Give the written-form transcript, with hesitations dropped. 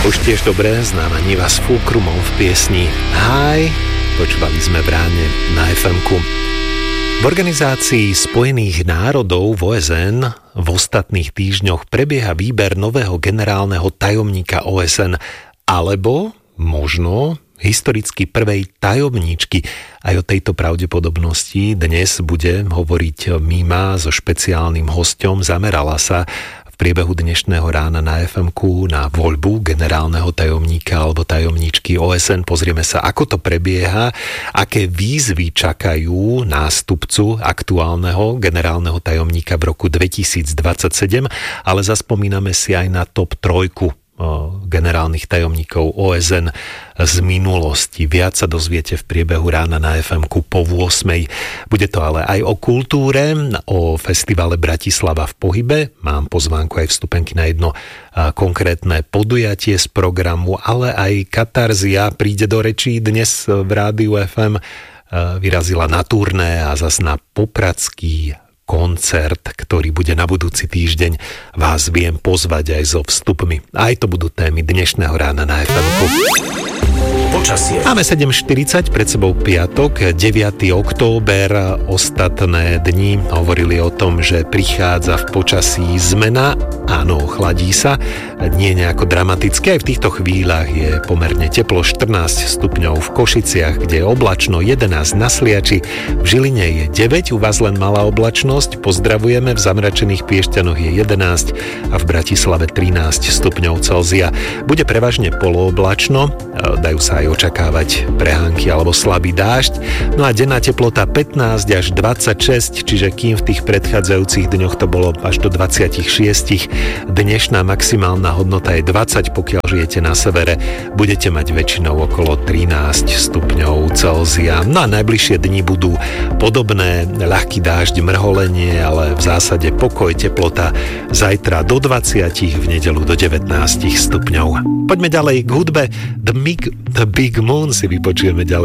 Už tiež dobré známa Niva s Fulkrumom v piesni Hi, počúvali sme v ráne na FM-ku. V Organizácii Spojených národov v OSN v ostatných týždňoch prebieha výber nového generálneho tajomníka OSN alebo možno historicky prvej tajomníčky. Aj o tejto pravdepodobnosti dnes bude hovoriť Mima so špeciálnym hosťom. Zamerala sa v priebehu dnešného rána na FM-ku na voľbu generálneho tajomníka alebo tajomníčky OSN. Pozrieme sa, ako to prebieha, aké výzvy čakajú nástupcu aktuálneho generálneho tajomníka v roku 2027, ale zaspomíname si aj na top 3 generálnych tajomníkov OSN z minulosti. Viac sa dozviete v priebehu rána na FM-ku po 8. Bude to ale aj o kultúre, o festivale Bratislava v pohybe. Mám pozvánku aj vstupenky na jedno konkrétne podujatie z programu, ale aj Katarzia príde do rečí dnes v rádiu FM. Vyrazila na turné a zas na popradský koncert, ktorý bude na budúci týždeň. Vás viem pozvať aj so vstupmi. Aj to budú témy dnešného rána na FM-ku. Počasie. Máme 7:40, pred sebou piatok, 9. október. Ostatné dni hovorili o tom, že prichádza v počasí zmena. Áno, chladí sa, nie nejako dramatické. Aj v týchto chvíľach je pomerne teplo, 14 stupňov v Košiciach, kde je oblačno, 11 na Sliači, v Žiline je 9, u vás len malá oblačnosť. Pozdravujeme, v Zamračených Piešťanoch je 11 a v Bratislave 13 stupňov Celzia. Bude prevažne polooblačno, dajú sa aj očakávať prehánky alebo slabý dážď. No a denná teplota 15 až 26, čiže kým v tých predchádzajúcich dňoch to bolo až do 26, dnešná maximálna hodnota je 20, pokiaľ žijete na severe, budete mať väčšinou okolo 13 stupňov Celzia. No a najbližšie dni budú podobné, ľahký dážď, mrholenie, ale v zásade pokoj, teplota zajtra do 20, v nedeľu do 19 stupňov. Poďme ďalej k hudbe. The Big Moon si vypočujeme ďalej.